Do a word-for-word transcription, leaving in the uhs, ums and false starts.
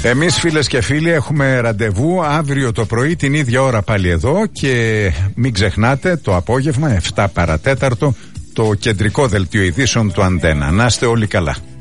Εμείς φίλες και φίλοι έχουμε ραντεβού αύριο το πρωί την ίδια ώρα πάλι εδώ και μην ξεχνάτε το απόγευμα εφτά παρατέταρτο το κεντρικό δελτίο ειδήσεων του Αντένα. Να είστε όλοι καλά.